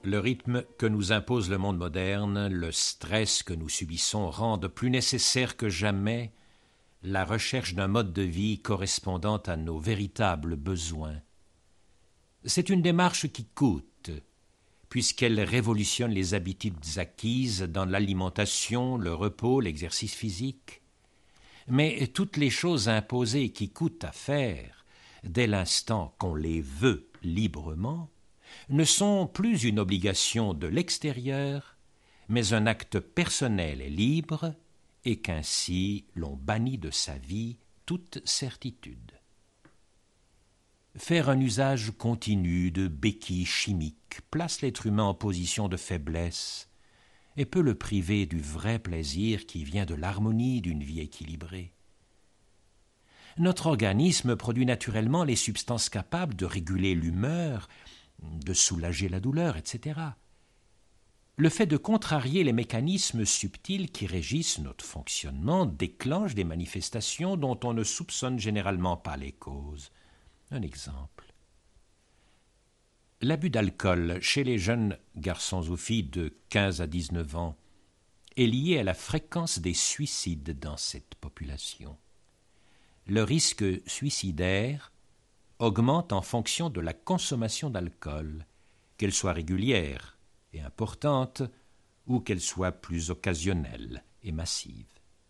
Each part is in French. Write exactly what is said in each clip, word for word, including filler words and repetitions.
Le rythme que nous impose le monde moderne, le stress que nous subissons rendent plus nécessaire que jamais la recherche d'un mode de vie correspondant à nos véritables besoins. C'est une démarche qui coûte, puisqu'elle révolutionne les habitudes acquises dans l'alimentation, le repos, l'exercice physique. Mais toutes les choses imposées qui coûtent à faire, dès l'instant qu'on les veut librement, ne sont plus une obligation de l'extérieur, mais un acte personnel et libre, et qu'ainsi l'on bannit de sa vie toute certitude. Faire un usage continu de béquilles chimiques place l'être humain en position de faiblesse et peut le priver du vrai plaisir qui vient de l'harmonie d'une vie équilibrée. Notre organisme produit naturellement les substances capables de réguler l'humeur, de soulager la douleur, et cetera. Le fait de contrarier les mécanismes subtils qui régissent notre fonctionnement déclenche des manifestations dont on ne soupçonne généralement pas les causes. Un exemple. L'abus d'alcool chez les jeunes garçons ou filles de quinze à dix-neuf ans est lié à la fréquence des suicides dans cette population. Le risque suicidaire augmente en fonction de la consommation d'alcool, qu'elle soit régulière et importante ou qu'elle soit plus occasionnelle et massive.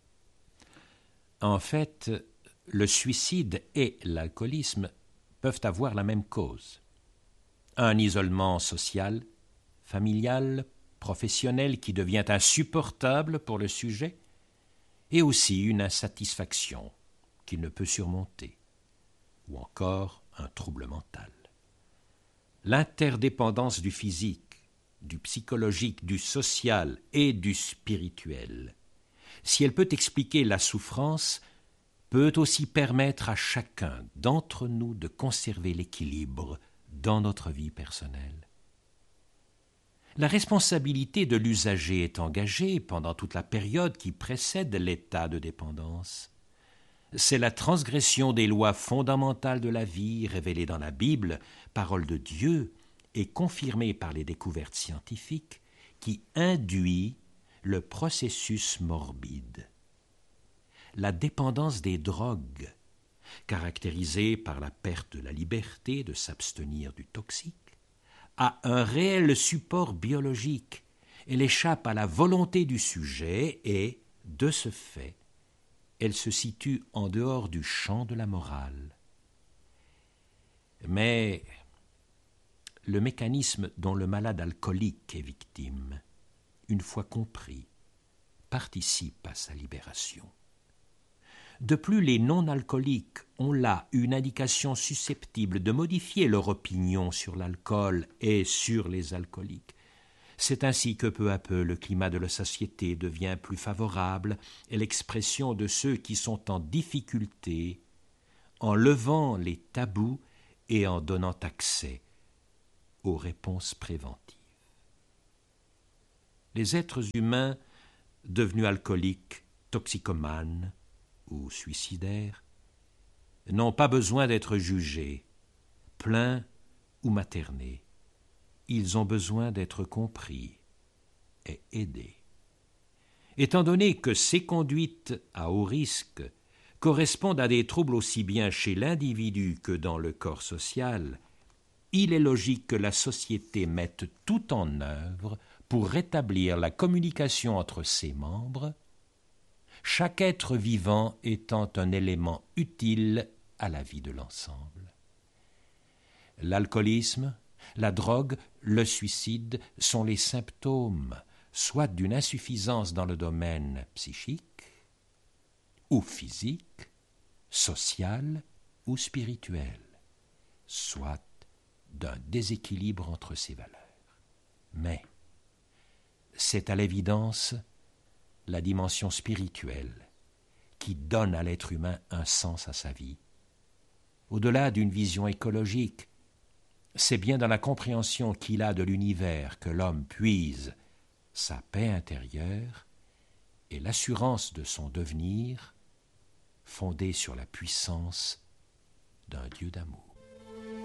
En fait, le suicide et l'alcoolisme peuvent avoir la même cause. Un isolement social, familial, professionnel qui devient insupportable pour le sujet, et aussi une insatisfaction qu'il ne peut surmonter, ou encore un trouble mental. L'interdépendance du physique, du psychologique, du social et du spirituel, si elle peut expliquer la souffrance, peut aussi permettre à chacun d'entre nous de conserver l'équilibre dans notre vie personnelle. La responsabilité de l'usager est engagée pendant toute la période qui précède l'état de dépendance. C'est la transgression des lois fondamentales de la vie révélées dans la Bible, parole de Dieu, et confirmée par les découvertes scientifiques, qui induit le processus morbide. La dépendance des drogues, caractérisée par la perte de la liberté de s'abstenir du toxique, a un réel support biologique. Elle échappe à la volonté du sujet et, de ce fait, elle se situe en dehors du champ de la morale. Mais le mécanisme dont le malade alcoolique est victime, une fois compris, participe à sa libération. De plus, les non-alcooliques ont là une indication susceptible de modifier leur opinion sur l'alcool et sur les alcooliques. C'est ainsi que peu à peu le climat de la société devient plus favorable et l'expression de ceux qui sont en difficulté, en levant les tabous et en donnant accès aux réponses préventives. Les êtres humains devenus alcooliques, toxicomanes ou suicidaires n'ont pas besoin d'être jugés, plaints ou maternés. Ils ont besoin d'être compris et aidés. Étant donné que ces conduites à haut risque correspondent à des troubles aussi bien chez l'individu que dans le corps social, il est logique que la société mette tout en œuvre pour rétablir la communication entre ses membres, chaque être vivant étant un élément utile à la vie de l'ensemble. L'alcoolisme, la drogue, le suicide sont les symptômes soit d'une insuffisance dans le domaine psychique, ou physique, social ou spirituel, soit d'un déséquilibre entre ces valeurs. Mais c'est à l'évidence la dimension spirituelle qui donne à l'être humain un sens à sa vie. Au-delà d'une vision écologique, c'est bien dans la compréhension qu'il a de l'univers que l'homme puise sa paix intérieure et l'assurance de son devenir fondée sur la puissance d'un Dieu d'amour.